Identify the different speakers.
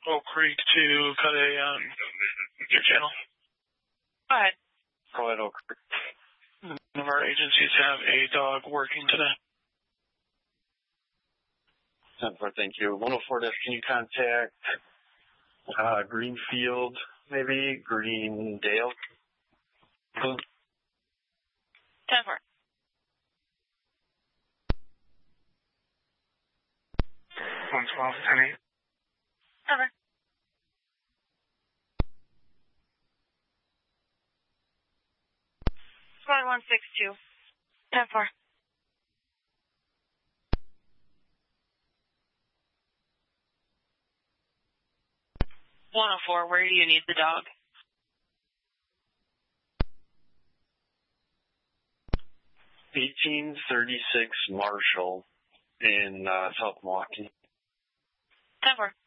Speaker 1: Oak Creek to cut your channel.
Speaker 2: Go ahead.
Speaker 3: Go ahead, Oak Creek.
Speaker 1: None of our agencies have a dog working today.
Speaker 3: 10-4, thank you. 104 desk, can you contact Greenfield, maybe? Greendale?
Speaker 2: 10-4.
Speaker 1: 112, 10-8.
Speaker 2: Over. 162. 10-4. 104, where do you need the dog?
Speaker 3: 1836 Marshall in South Milwaukee.
Speaker 2: 10-4.